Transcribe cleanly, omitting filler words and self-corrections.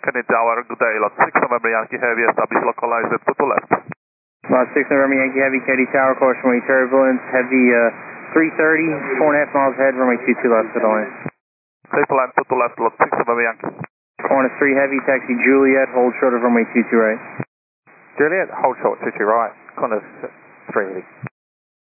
Kennedy Tower, good day, lot 6 November Yankee Heavy, establish localized at to left. Lot 6 November Yankee Heavy, Kennedy Tower, course runway turbulence, heavy 330, 4.5 miles ahead, runway 22 left to the line. Clear to land to left, lot 6 November Yankee. Corner 3 heavy, taxi Juliet, hold short of runway 22 right. Juliet, hold short, 22 right, corner 3 heavy.